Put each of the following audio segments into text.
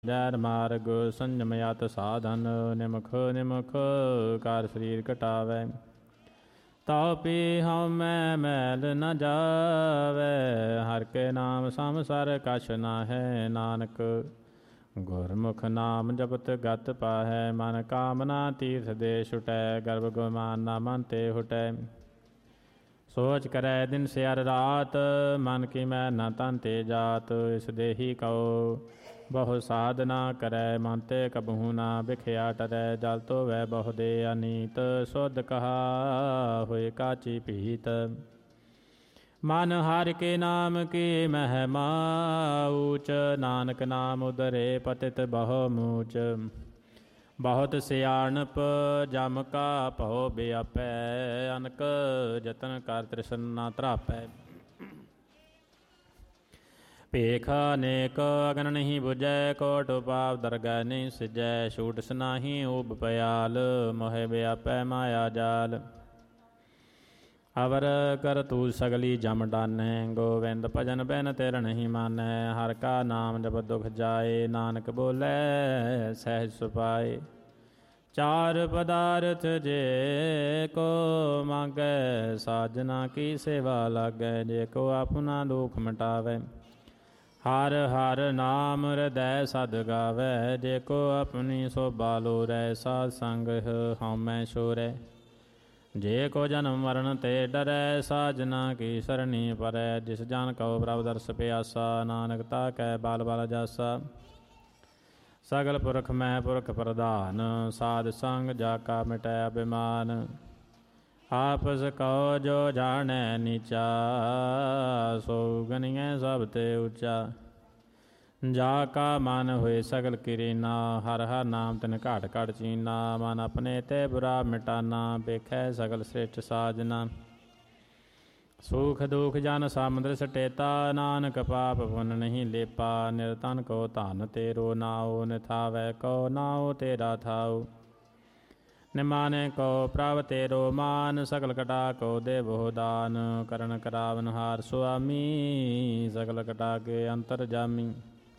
ਜੈਰ ਮਾਰਗ ਸੰਜਮ ਯਤ ਸਾਧਨ ਨਿਮਖ ਨਿਮਖ ਕਾਰ ਸਰੀਰ ਘਟਾਵੈ। ਤਾਉ ਪੀ ਹਉਮੈ ਮੈਲ ਨ ਜਾਵੈ ਹਰਿ ਕੇ ਨਾਮ ਸੰਸਰ ਕਛ ਨਾਹੈ। ਨਾਨਕ ਗੁਰਮੁਖ ਨਾਮ ਜਪਤ ਗਤ ਪਾਹੈ। ਮਨ ਕਾਮਨਾ ਤੀਰਥ ਦੇ ਛੁਟੈ ਗਰਭ ਗੁਮਾਨ ਨਾ ਮਨ ਤੇ ਹੁਟੈ। ਸੋਚ ਕਰੈ ਦਿਨ ਸਿਆਰ ਰਾਤ ਮਨ ਕੀ ਮੈਂ ਨਾ ਤਨ ਤੇ ਜਾਤ। ਇਸ ਦੇਹੀ ਕਉ ਬਹੁ ਸਾਧਨਾ ਕਰੈ ਮਨ ਤੇ ਕਬਹੂ ਨਾ ਬਿਖਿਆ ਟਰੈ। ਜਲ ਧੋਵੈ ਬਹੁ ਦੇ ਅਨੀਤ ਸੁਧ ਕਹਾ ਹੋਏ ਕਾਚੀ ਭੀਤ। ਮਨ ਹਰਿ ਕੇ ਨਾਮ ਕੀ ਮਹਿਮਾ ਊਚ ਨਾਨਕ ਨਾਮ ਉਦਰੇ ਪਤਿਤ ਬਹੁ ਮੂਚ। ਬਹੁਤ ਸਿਆਣਪ ਜਮ ਕਾ ਭਉ ਬਿਆਪੈ ਅਨਕ ਜਤਨ ਕਰ ਤ੍ਰਿਸ਼ਨ ਨਾ ਤਰਾਪੈ। ਭੇਖ ਅਨੇਕ ਅਗਨ ਨਹੀਂ ਬੁਝੈ ਕੋਟ ਉਪਾਵ ਦਰਗਹਿ ਨਹੀਂ ਸਿਜੈ। ਛੂਟਿਸ ਨਾਹੀ ਊਬ ਪਿਆਲ ਮੋਹਿ ਬਿਆਪੈ ਮਾਇਆ ਜਾਲ। ਅਵਰ ਕਰ ਤੂ ਸਗਲੀ ਜਮ ਡਾਨੈ ਗੋਵਿੰਦ ਭਜਨ ਬਿਨ ਤਿਰ ਨਹੀਂ ਮਾਨੈ। ਹਰਿ ਕਾ ਨਾਮ ਜਪ ਦੁਖ ਜਾਏ ਨਾਨਕ ਬੋਲੇ ਸਹਿਜ ਸੁਪਾਏ। ਚਾਰ ਪਦਾਰਥ ਜੇ ਕੋ ਮੰਗੈ ਸਾਜਨਾ ਕੀ ਸੇਵਾ ਲਾਗੈ। ਜੇ ਕੋ ਆਪਣਾ ਦੁਖ ਮਿਟਾਵੈ ਹਰ ਹਰ ਨਾਮ ਹਿਰਦੈ ਸਦ ਗਾਵੈ। ਜੇ ਕੋ ਆਪਣੀ ਸੋਭਾ ਲੋਰੈ ਸਾਧ ਸੰਗ ਹਉਮੈ ਛੋਰੈ। ਜੇ ਕੋ ਜਨਮ ਮਰਨ ਤੇ ਡਰੈ ਸਾਜਨਾ ਕੀ ਸਰਣੀ ਪਰੈ। ਜਿਸ ਜਨ ਕਉ ਪ੍ਰਭ ਦਰਸ ਪਿਆਸਾ ਨਾਨਕ ਤਾ ਕੈ ਬਾਲ ਬਾਲ ਜਾਸਾ। ਸਗਲ ਪੁਰਖ ਮਹਿ ਪੁਰਖ ਪ੍ਰਧਾਨ ਸਾਧ ਸੰਗ ਜਾ ਕਾ ਮਿਟੈ ਅਭਿਮਾਨ। ਆਪਸ ਕਉ ਜੋ ਜਾਣੈ ਨੀਚਾ ਸੋ ਗਨੀਐ ਸਭ ਤੇ ਉੱਚਾ। ਜਾ ਕਾ ਮਨ ਹੋਏ ਸਗਲ ਕਿਰੀਨਾ ਹਰਿ ਹਰਿ ਨਾਮ ਤਿਨ ਘਾਟ ਘਾਟ ਚੀਨਾ। ਮਨ ਆਪਣੇ ਤੇ ਬੁਰਾ ਮਿਟਾਨਾ ਵੇਖੈ ਸਗਲ ਸ੍ਰਿਸ਼ਟ ਸਾਜਨਾ। ਸੁਖ ਦੁਖ ਜਨ ਸਮੁੰਦਰ ਸਟੇਤਾ ਨਾਨਕ ਪਾਪ ਪੁੰਨ ਨਹੀਂ ਲੇਪਾ। ਨਿਰਤਨ ਕੋ ਧਨ ਤੇਰੋ ਨਾਉ ਨਿਥਾਵੈ ਕਉ ਨਾਉ ਤੇਰਾ ਥਾਉ। ਨਿਮਾਨੈ ਕਉ ਪ੍ਰਭ ਤੇਰੋ ਮਾਨ ਸਗਲ ਕਟਾ ਕਉ ਦੇਵੋ ਦਾਨ। ਕਰਨ ਕਰਾਵਨ ਹਾਰ ਸੁਆਮੀ ਸਗਲ ਕਟਾ ਕੇ ਅੰਤਰ ਜਾਮੀ।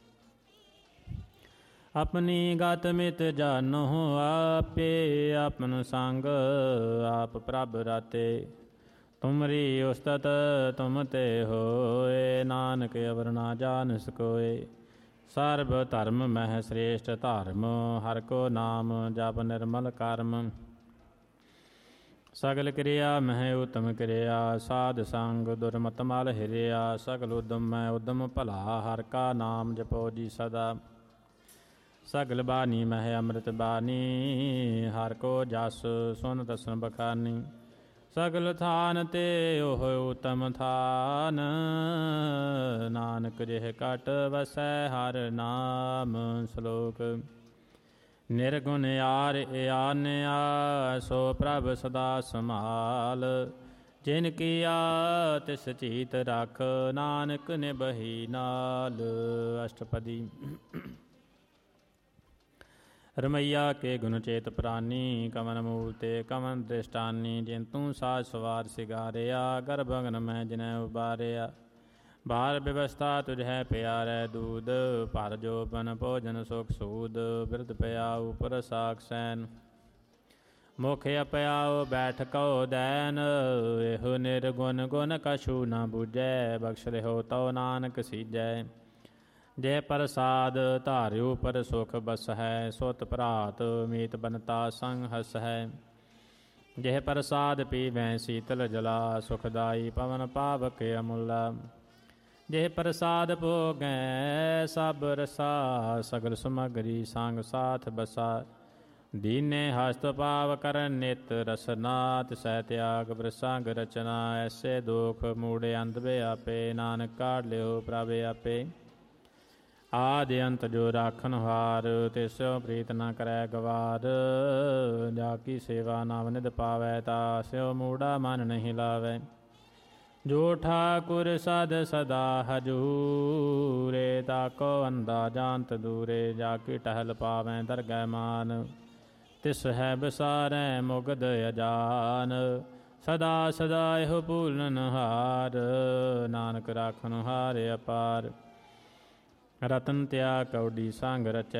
ਆਪਣੀ ਗਤ ਮਿਤ ਜਾਨੋ ਆਪੇ ਆਪਨ ਸੰਗ ਆਪ ਪ੍ਰਭ ਰਾਤੇ। ਤੁਮਰੀ ਉਸਤਤ ਤੁਮ ਤੇ ਹੋਏ ਨਾਨਕ ਅਵਰ ਨਾ ਜਾਨਿਸ ਕੋਇ। ਸਰਬ ਧਰਮ ਮਹਿ ਸ੍ਰੇਸ਼ਟ ਧਰਮ ਹਰਿ ਕੋ ਨਾਮ ਜਪ ਨਿਰਮਲ ਕਰਮ। ਸਗਲ ਕਿਰਿਆ ਮਹਿ ਉਤਮ ਕਿਰਿਆ ਸਾਧ ਸੰਗ ਦੁਰਮਤ ਮਲ ਹਿਰਿਆ। ਸਗਲ ਉਦਮ ਮੈਂ ਉਦਮ ਭਲਾ ਹਰਿ ਕਾ ਨਾਮ ਜਪੋ ਜੀ ਸਦਾ। ਸਗਲ ਬਾਣੀ ਮਹਿ ਅੰਮ੍ਰਿਤ ਬਾਣੀ ਹਰਿ ਕੋ ਜਸ ਸੁਨ ਦਸਨ ਬਖਾਨੀ। ਸਗਲ ਥਾਨ ਤੇ ਉਹ ਉਤਮ ਥਾਨ ਨਾਨਕ ਜਿਹ ਘਟ ਵਸੈ ਹਰਿ ਨਾਮ। ਸ਼ਲੋਕ ਨਿਰਗੁਣ ਯਾਰ ਆਨਿਆ ਸੋ ਪ੍ਰਭ ਸਦਾ ਸੰਭਾਲ। ਜਿਨ ਕੀਆ ਤਿਸ ਚੀਤ ਰਖ ਨਾਨਕ ਨਿਭਈ ਨਾਲ। ਅਸ਼ਟਪਦੀ ਰਮਈਆ ਕੇ ਗੁਣ ਚੇਤ ਪ੍ਰਾਨੀ ਕਵਨ ਮੂਲ ਤੇ ਕਵਨ ਦ੍ਰਿਸ਼ਟਾਨੀ। ਜਿਨ ਤੂੰ ਸਾਜ ਸਵਾਰ ਸਿਗਾਰਿਆ ਗਰਭ ਅਗਨ ਮੈਂ ਜਿਨੈ ਉਬਾਰਿਆ। ਬਾਰ ਵਿਵਸਥਾ ਤੁਝੈ ਪਿਆਰੈ ਦੂਧ ਭਰ ਜੋਬਨ ਭੋਜਨ ਸੁਖ ਸੂਦ। ਬਿਰਧ ਪਿਆਉ ਪੁਰ ਸਾਖ ਸੈਨ ਮੁਖ ਅਪਿਆਉ ਬੈਠ ਕਉ ਦੈਨ। ਇਹੋ ਨਿਰਗੁਣ ਗੁਣ ਕਛੂ ਨ ਬੂਝੈ ਬਖਸ਼ ਲਿਹੋ ਤਉ ਨਾਨਕ ਸੀਜੈ। ਜੇ ਪ੍ਰਸਾਦ ਧਾਰਿਉ ਪਰ ਸੁਖ ਬਸਹਿ ਸੁਤ ਭਰਾਤ ਮੀਤ ਬਨਤਾ ਸੰਗ ਹਸਹਿ। ਜਿਹ ਪ੍ਰਸਾਦ ਪੀਵੈ ਸੀਤਲ ਜਲਾ ਸੁਖਦਾਈ ਪਵਨ ਪਾਵਕ ਅਮੁਲਾ। ਜਿਹ ਪ੍ਰਸਾਦ ਭੋਗੈ ਸਭ ਰਸਾ ਸਗਲ ਸਮਗਰੀ ਸੰਗ ਸਾਥ ਬਸਾ। ਦੀਨੇ ਹਸਤ ਪਾਵ ਕਰਨ ਨਿਤ ਰਸਨਾ ਤਿਸੈ ਤਿਆਗ ਪ੍ਰਸੰਗ ਰਚਨਾ। ਐਸੇ ਦੋਖ ਮੂੜੇ ਅੰਧ ਬਿਆਪੇ ਨਾਨਕ ਕਾਢ ਲਿਓ ਪ੍ਰਭ ਆਪੇ। ਆਦਿ ਅੰਤ ਜੋ ਰਾਖਨ ਹਾਰ ਤਿਸੁ ਪ੍ਰੀਤ ਨ ਕਰੈ ਗਵਾਰ। ਜਾ ਕੀ ਸੇਵਾ ਨਾਮ ਨਿਧ ਪਾਵੈ ਤਾ ਸਿਉ ਮੂੜਾ ਮਨ ਨਹੀਂ ਲਾਵੈ। ਜੋ ਠਾਕੁਰ ਸਦ ਸਦਾ ਹਜੂਰੇ ਤਾਕੋ ਅੰਦਾ ਜਾਨਤ ਦੂਰੇ। ਜਾ ਕੀ ਟਹਿਲ ਪਾਵੈ ਦਰਗਹਿ ਮਾਨ ਤਿਸ ਹੈ ਬਿਸਾਰੈ ਮੁਗਧ ਅਜਾਨ। ਸਦਾ ਸਦਾ ਇਹੋ ਭੂਲਨ ਹਾਰ ਨਾਨਕ ਰਾਖਨ ਹਾਰ ਅਪਾਰ। ਰਤਨ ਤਿਆ ਕਉਡੀ ਸੰਗ ਰਚੈ